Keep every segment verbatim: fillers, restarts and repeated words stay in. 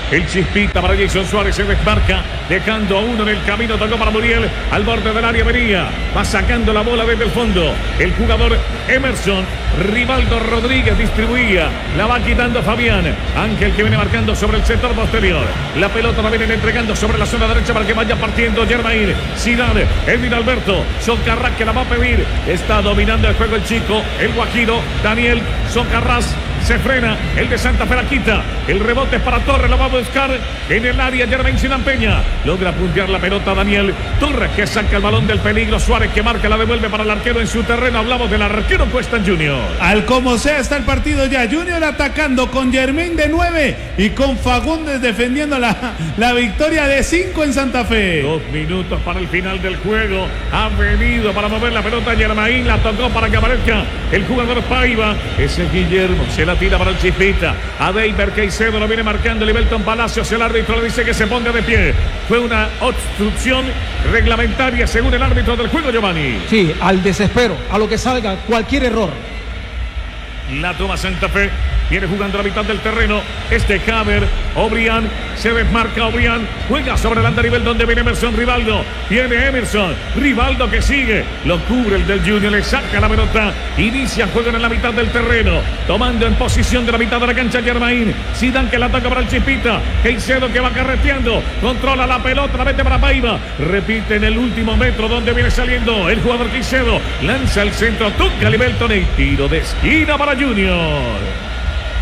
El Chispita para Jason Suárez, se desmarca, dejando a uno en el camino. Tocó para Muriel, al borde del área venía, va sacando la bola desde el fondo. El jugador Emerson, Rivaldo Rodríguez distribuía, la va quitando Fabián. Ángel que viene marcando sobre el sector posterior. La pelota la vienen entregando sobre la zona derecha para que vaya partiendo Germain. Zidane, Edwin Alberto, Socarrás que la va a pedir. Está dominando el juego el chico, el guajiro, Daniel Socarrás. Se frena, el de Santa Fe la quita. El rebote es para Torres, lo va a buscar en el área. Germain Zidane Peña logra puntear la pelota. Daniel Torres que saca el balón del peligro. Suárez que marca, la devuelve para el arquero en su terreno. Hablamos del arquero Cuesta Junior. Al como sea está el partido ya. Junior atacando con Germain de nueve y con Fagundes defendiendo la, la victoria de cinco en Santa Fe. Dos minutos para el final del juego. Ha venido para mover la pelota Germain. La tocó para que aparezca el jugador Paiva. Ese es Guillermo. Se la tira para el Chispita. A Deiber Caicedo lo viene marcando Libelton Palacios. El árbitro le dice que se ponga de pie. Fue una obstrucción reglamentaria según el árbitro del juego, Giovanni. Sí, al desespero, a lo que salga, cualquier error. La toma Santa Fe. Viene jugando a la mitad del terreno. Este Haber, Obrián, se desmarca Obrián. Juega sobre el andarivel donde viene Emerson Rivaldo. Viene Emerson, Rivaldo que sigue. Lo cubre el del Junior, le saca la pelota. Inicia juego en la mitad del terreno. Tomando en posición de la mitad de la cancha Germain. Zidane que la ataca para el Chispita. Caicedo que va carreteando. Controla la pelota, la mete para Paiva. Repite en el último metro donde viene saliendo el jugador Caicedo. Lanza el centro, toca Libelton y tiro de esquina para Junior.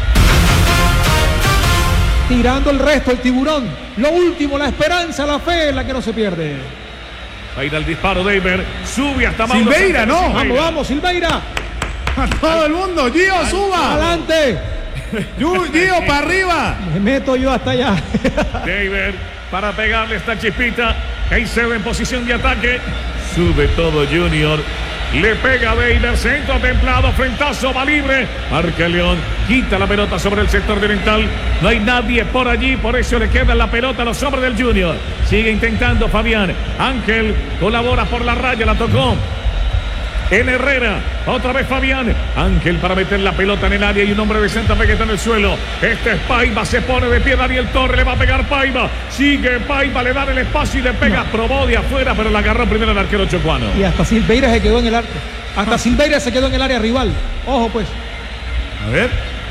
Tirando el resto, el tiburón. Lo último, la esperanza, la fe, la que no se pierde. Va a ir al disparo Deiber. Sube hasta Mauro Silveira, Santos. no. Silveira. Vamos, vamos, Silveira. A todo el mundo. Gio, suba. Adelante. Gio, para arriba. Me meto yo hasta allá. Deiber para pegarle esta Chispita. Caicedo en posición de ataque. Sube todo Junior. Le pega a Deiber, centro templado, frentazo, va libre. Marca León, quita la pelota sobre el sector oriental. No hay nadie por allí, por eso le queda la pelota a los hombres del Junior. Sigue intentando Fabián. Ángel colabora por la raya, la tocó en Herrera, otra vez Fabián. Ángel para meter la pelota en el área y un hombre de Santa Fe que está en el suelo. Este es Paiva, se pone de pie Daniel Torres, le va a pegar Paiva. Sigue Paiva, le da el espacio y le pega. No. Probó de afuera, pero la agarró primero el arquero chocuano. Y hasta Silveira se quedó en el arco. Hasta ah. Silveira se quedó en el área rival. Ojo pues. A ver.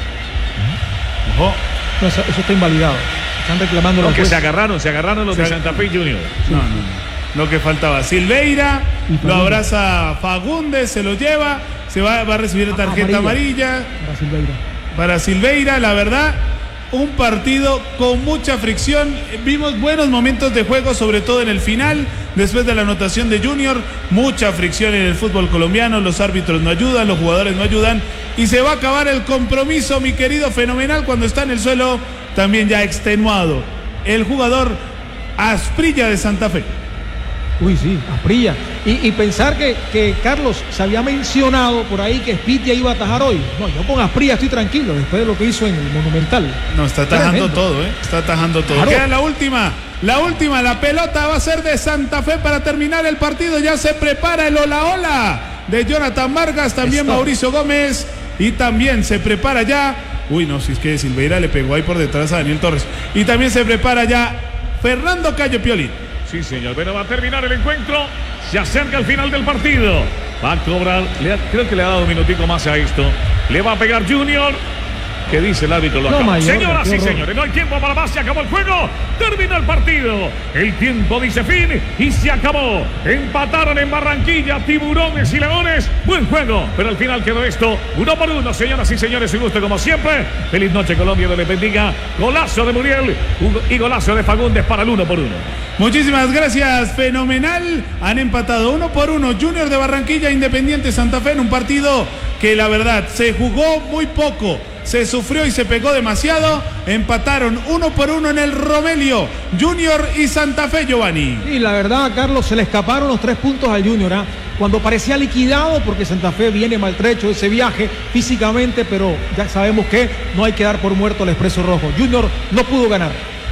Ojo. No, eso, eso está invalidado. Están reclamando no, los que jueces. se agarraron, se agarraron los se de Santa Fe Junior. Sí. No, no, no. Lo que faltaba. Silveira lo abraza Fagundes, se lo lleva, se va, va a recibir tarjeta amarilla, amarilla para Silveira. Para Silveira, la verdad, un partido con mucha fricción. Vimos buenos momentos de juego, sobre todo en el final, después de la anotación de Junior. Mucha fricción en el fútbol colombiano, los árbitros no ayudan, los jugadores no ayudan. Y se va a acabar el compromiso, mi querido Fenomenal, cuando está en el suelo, también ya extenuado. El jugador Asprilla de Santa Fe. Uy, sí, Asprilla. Y, y pensar que, que Carlos se había mencionado por ahí que Spitia iba a atajar hoy. No, yo con Asprilla estoy tranquilo después de lo que hizo en el Monumental. No, está atajando Tremendo. todo, ¿eh? Está atajando todo. Claro. Queda la última, la última, la pelota va a ser de Santa Fe para terminar el partido. Ya se prepara el hola hola de Jonathan Vargas, también Está. Mauricio Gómez y también se prepara ya. Uy, no, si es que Silveira le pegó ahí por detrás a Daniel Torres. Y también se prepara ya Fernando Cayo Piolín. Sí, señor, pero va a terminar el encuentro. Se acerca el final del partido. Va a cobrar, le ha, creo que le ha dado un minutico más a esto. Le va a pegar Junior. ¿Qué dice el árbitro? Lo no, acaba. mayor, Señoras y señores, no hay tiempo para más. Se acabó el juego. Termina el partido. El tiempo dice fin y se acabó. Empataron en Barranquilla Tiburones y Leones. Buen juego, pero al final quedó esto uno por uno. Señoras y señores, un gusto como siempre. Feliz noche, Colombia, Dios les bendiga. Golazo de Muriel y golazo de Fagundes para el uno por uno. Muchísimas gracias, Fenomenal. Han empatado uno por uno Junior de Barranquilla, Independiente Santa Fe en un partido que la verdad se jugó muy poco. Se sufrió y se pegó demasiado. Empataron uno por uno en el Romelio, Junior y Santa Fe, Giovanni. Y la verdad, Carlos, se le escaparon los tres puntos al Junior, ¿eh? Cuando parecía liquidado, porque Santa Fe viene maltrecho de ese viaje físicamente, pero ya sabemos que no hay que dar por muerto al Expreso Rojo. Junior no pudo ganar.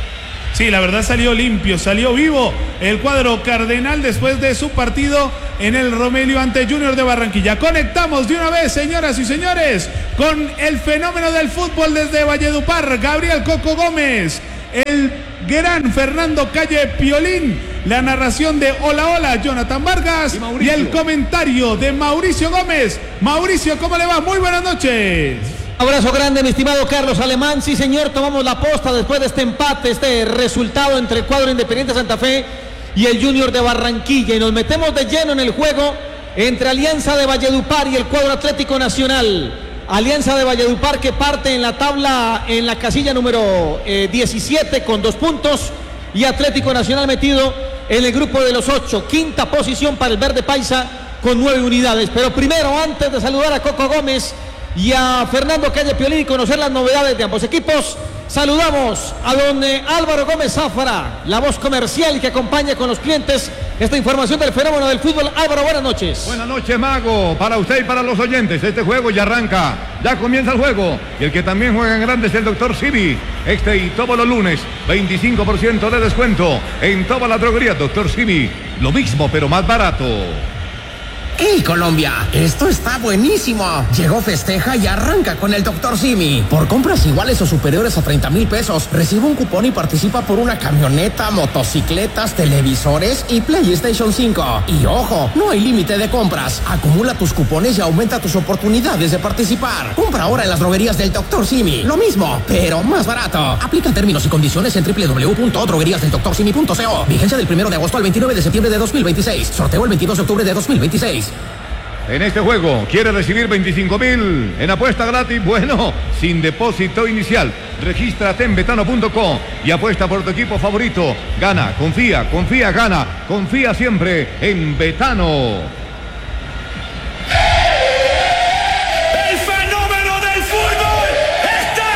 Sí, la verdad salió limpio, salió vivo el cuadro cardenal después de su partido en el Romelio ante Junior de Barranquilla. Conectamos de una vez, señoras y señores, con el fenómeno del fútbol desde Valledupar, Gabriel Coco Gómez. el gran Fernando Calle Piolín, la narración de Hola Hola Jonathan Vargas y, y el comentario de Mauricio Gómez. Mauricio, ¿cómo le va? Muy buenas noches. Abrazo grande, mi estimado Carlos Alemán. Sí, señor, tomamos la posta después de este empate, este resultado entre el cuadro Independiente Santa Fe y el Junior de Barranquilla, y nos metemos de lleno en el juego entre Alianza de Valledupar y el cuadro Atlético Nacional. Alianza de Valledupar que parte en la tabla en la casilla número eh, diecisiete con dos puntos, y Atlético Nacional metido en el grupo de los ocho, quinta posición para el verde paisa con nueve unidades. Pero primero, antes de saludar a Coco Gómez y a Fernando Calle Piolín y conocer las novedades de ambos equipos, saludamos a don Álvaro Gómez Zafra, la voz comercial que acompaña con los clientes esta información del fenómeno del fútbol. Álvaro, buenas noches. Buenas noches, Mago, para usted y para los oyentes. Este juego ya arranca, ya comienza el juego, y el que también juega en grande es el doctor Simi. Este y todos los lunes, veinticinco por ciento de descuento en toda la droguería doctor Simi. Lo mismo, pero más barato. ¡Hey, Colombia! Esto está buenísimo. Llegó Festeja y arranca con el doctor Simi. Por compras iguales o superiores a treinta mil pesos, recibe un cupón y participa por una camioneta, motocicletas, televisores y PlayStation cinco. Y ojo, no hay límite de compras. Acumula tus cupones y aumenta tus oportunidades de participar. Compra ahora en las droguerías del doctor Simi. Lo mismo, pero más barato. Aplica términos y condiciones en doble u doble u doble u punto droguerías del doctor simi punto co. Vigencia del primero de agosto al veintinueve de septiembre de dos mil veintiséis. Sorteo el veintidós de octubre de dos mil veintiséis. En este juego, ¿quiere recibir veinticinco mil en apuesta gratis? Bueno, sin depósito inicial. Regístrate en betano punto com y apuesta por tu equipo favorito. Gana, confía, confía, gana. Confía siempre en Betano. ¡El fenómeno del fútbol está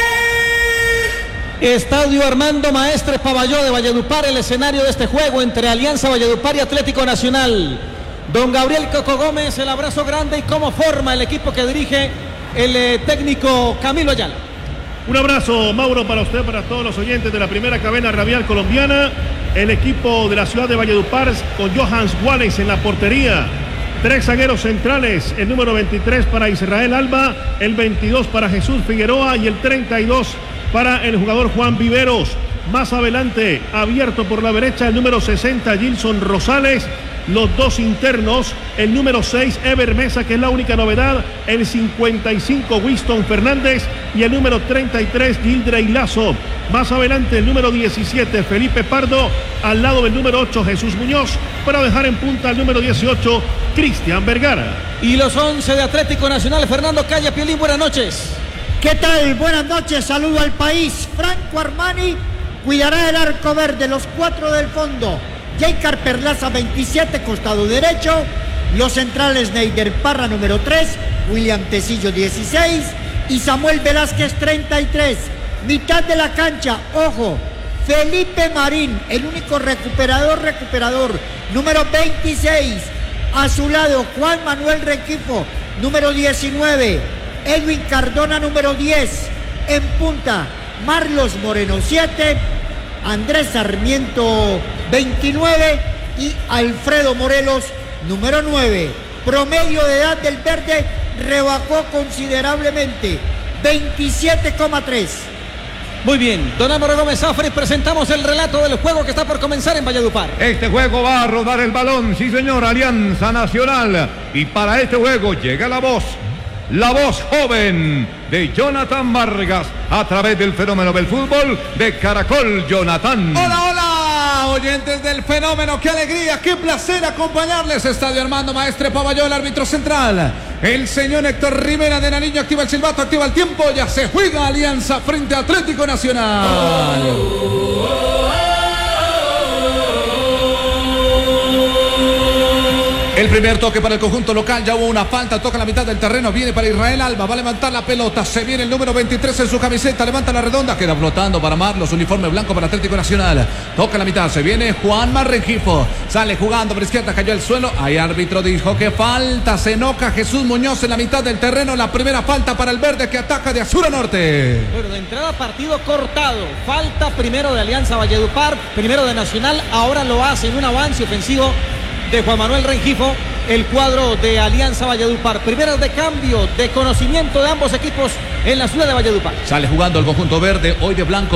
aquí! Estadio Armando Maestre Pavalló de Valledupar, el escenario de este juego entre Alianza Valledupar y Atlético Nacional. Don Gabriel Coco Gómez, el abrazo grande, y cómo forma el equipo que dirige el eh, técnico Camilo Ayala. Un abrazo, Mauro, para usted, para todos los oyentes de la primera cadena radial colombiana. El equipo de la ciudad de Valledupar con Johans Wallace en la portería. Tres zagueros centrales, el número veintitrés para Israel Alba, el veintidós para Jesús Figueroa y el treinta y dos para el jugador Juan Viveros. Más adelante, abierto por la derecha, el número sesenta, Gilson Rosales. Los dos internos, el número seis, Ever Mesa, que es la única novedad, el cincuenta y cinco, Winston Fernández, y el número treinta y tres, Gildrey Lazo. Más adelante, el número diecisiete, Felipe Pardo, al lado del número ocho, Jesús Muñoz, para dejar en punta al número dieciocho, Cristian Vergara. Y los once de Atlético Nacional, Fernando Calle Piolín, buenas noches. ¿Qué tal? Buenas noches, saludo al país. Franco Armani cuidará el arco verde, los cuatro del fondo. Jaycar Perlaza, veintisiete, costado derecho. Los centrales, Neider Parra, número tres. William Tecillo, dieciséis. Y Samuel Velázquez, treinta y tres. Mitad de la cancha, ojo, Felipe Marín, el único recuperador, recuperador, número veintiséis. A su lado, Juan Manuel Rengifo, número diecinueve. Edwin Cardona, número diez. En punta, Marlos Moreno, siete. Andrés Sarmiento, veintinueve, y Alfredo Morelos, número nueve. Promedio de edad del verde rebajó considerablemente, veintisiete coma tres. Muy bien, don Álvaro Gómez Zafra, y presentamos el relato del juego que está por comenzar en Valledupar. Este juego va a rodar el balón, sí señor, Alianza Nacional. Y para este juego llega la voz, la voz joven de Jonathan Vargas, a través del fenómeno del fútbol de Caracol. Jonathan. Hola, hola, oyentes del fenómeno, qué alegría, qué placer acompañarles. Estadio Armando Maestre Pavalló, el árbitro central, el señor Héctor Rivera de Nariño. Activa el silbato, activa el tiempo, ya se juega Alianza frente a Atlético Nacional. Oh, oh, oh. El primer toque para el conjunto local, ya hubo una falta, toca la mitad del terreno, viene para Israel Alba, va a levantar la pelota, se viene el número veintitrés en su camiseta, levanta la redonda, queda flotando para Marlos, uniforme blanco para Atlético Nacional, toca la mitad, se viene Juan Rengifo, sale jugando por izquierda, cayó al suelo, ahí árbitro dijo que falta, se enoja Jesús Muñoz en la mitad del terreno, la primera falta para el verde que ataca de sur a norte. Bueno, de entrada partido cortado, falta primero de Alianza Valledupar, primero de Nacional, ahora lo hace en un avance ofensivo de Juan Manuel Rengifo, el cuadro de Alianza Valledupar. Primeras de cambio, de conocimiento de ambos equipos en la ciudad de Valledupar. Sale jugando el conjunto verde, hoy de blanco,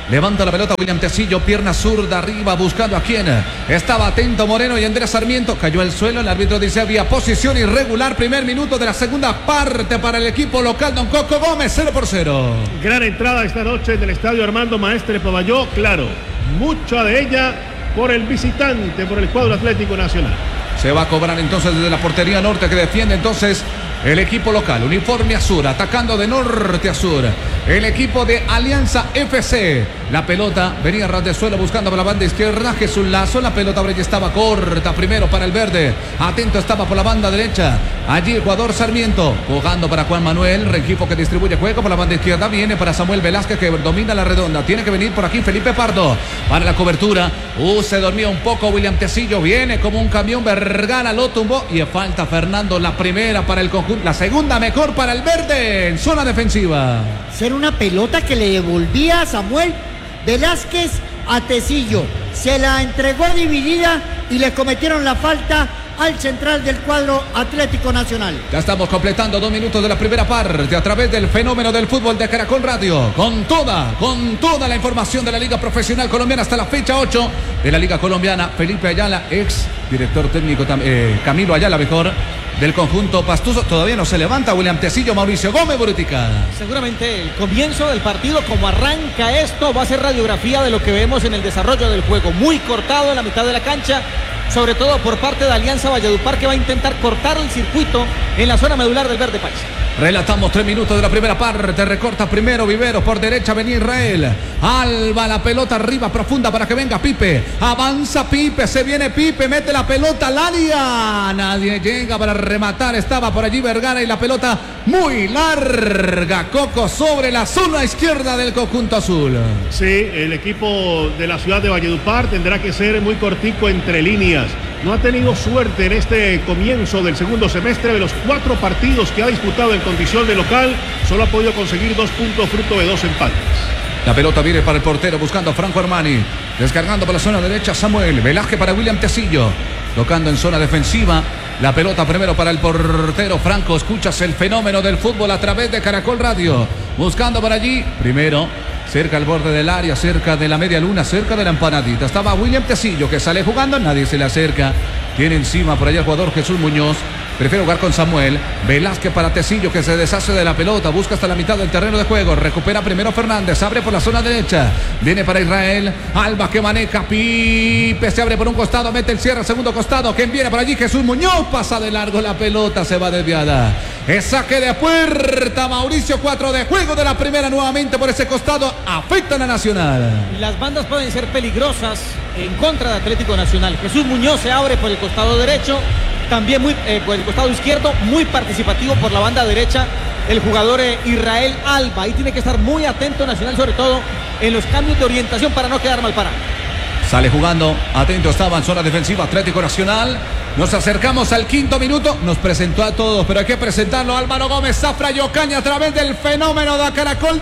Levanta la pelota William Tecillo, pierna zurda arriba, buscando a quién. Estaba atento Moreno y Andrés Sarmiento. Cayó al suelo, el árbitro dice había posición irregular. Primer minuto de la segunda parte para el equipo local. Don Coco Gómez, cero por cero. Gran entrada esta noche en el estadio Armando Maestre Pavalló. Claro, mucha de ella por el visitante, por el cuadro Atlético Nacional. Se va a cobrar entonces desde la portería norte que defiende entonces el equipo local. Uniforme azul, atacando de norte a sur. El equipo de Alianza F C. La pelota venía ras de suelo buscando por la banda izquierda. Jesús Lazo. La pelota ya estaba corta primero para el verde. Atento estaba por la banda derecha. Allí Ecuador Sarmiento. Jugando para Juan Manuel. Equipo que distribuye juego por la banda izquierda. Viene para Samuel Velázquez que domina la redonda. Tiene que venir por aquí Felipe Pardo para la cobertura. Uh, se dormía un poco William Tecillo. Viene como un camión. Vergara lo tumbó. Y falta Fernando. La primera para el conjunto. La segunda mejor para el verde en zona defensiva. Ser una pelota que le devolvía a Samuel Velázquez a Tecillo. Se la entregó dividida y le cometieron la falta al central del cuadro Atlético Nacional. Ya estamos completando dos minutos de la primera parte a través del fenómeno del fútbol de Caracol Radio. Con toda, con toda la información de la Liga Profesional Colombiana hasta la fecha ocho de la Liga Colombiana. Felipe Ayala, ex director técnico, eh, Camilo Ayala, mejor, del conjunto pastuso. Todavía no se levanta William Tecillo, Mauricio Gómez, Borutica. Seguramente el comienzo del partido, como arranca esto, va a ser radiografía de lo que vemos en el desarrollo del juego. Muy cortado en la mitad de la cancha, sobre todo por parte de Alianza Valledupar, que va a intentar cortar el circuito en la zona medular del verde país. Relatamos tres minutos de la primera parte. Recorta primero Viveros, por derecha venía Israel. Alba, la pelota arriba profunda para que venga Pipe. Avanza Pipe, se viene Pipe, mete la pelota al área. Nadie llega para rematar. Estaba por allí Vergara y la pelota muy larga. Coco sobre la zona izquierda del conjunto azul. Sí, el equipo de la ciudad de Valledupar tendrá que ser muy cortico entre líneas. No ha tenido suerte en este comienzo del segundo semestre. De los cuatro partidos que ha disputado en condición de local, solo ha podido conseguir dos puntos fruto de dos empates. La pelota viene para el portero buscando a Franco Armani. Descargando por la zona derecha Samuel. Velázquez para William Tecillo. Tocando en zona defensiva. La pelota primero para el portero Franco. Escuchas el fenómeno del fútbol a través de Caracol Radio. Buscando por allí. Primero. Cerca al borde del área, cerca de la media luna, cerca de la empanadita. Estaba William Tecillo que sale jugando, nadie se le acerca. Tiene encima por allá el jugador Jesús Muñoz. Prefiere jugar con Samuel. Velázquez para Tecillo que se deshace de la pelota. Busca hasta la mitad del terreno de juego. Recupera primero Fernández. Abre por la zona derecha. Viene para Israel. Alba que maneja. Pipe se abre por un costado. Mete el cierre al segundo costado. ¿Quién viene por allí? Jesús Muñoz. Pasa de largo la pelota. Se va desviada. Es saque de puerta. Mauricio, cuatro de juego de la primera nuevamente por ese costado. Afecta a la Nacional. Las bandas pueden ser peligrosas en contra de Atlético Nacional. Jesús Muñoz se abre por el costado derecho. También muy eh, por el costado izquierdo, muy participativo por la banda derecha el jugador eh, Israel Alba. Ahí tiene que estar muy atento Nacional, sobre todo en los cambios de orientación para no quedar mal parado. Sale jugando, atento estaba en zona defensiva Atlético Nacional. Nos acercamos al quinto minuto. Nos presentó a todos, pero hay que presentarlo. Álvaro Gómez, Zafra y Ocaña a través del fenómeno de Caracol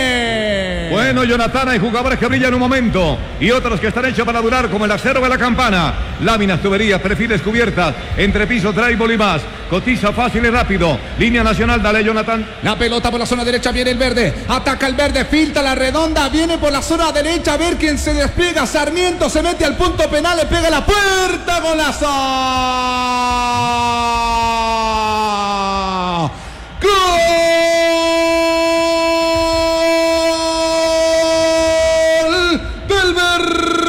dice: bueno, Jonathan, hay jugadores que brillan un momento y otros que están hechos para durar, como el acero de la campana. Láminas, tuberías, perfiles, cubiertas, entrepiso, drywall y más. Cotiza fácil y rápido. Línea nacional, dale, Jonathan. La pelota por la zona derecha, viene el verde. Ataca el verde, filtra la redonda. Viene por la zona derecha, a ver quién se despliega. Sarmiento se mete al punto penal, le pega la puerta, golazo. ¡Gol del verde!